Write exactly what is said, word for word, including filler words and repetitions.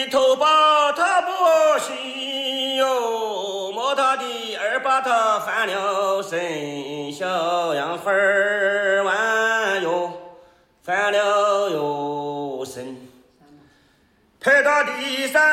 的头把他不行哟，摸他的耳把他翻了身，小羊孩儿弯哟，翻了哟身，拍他的三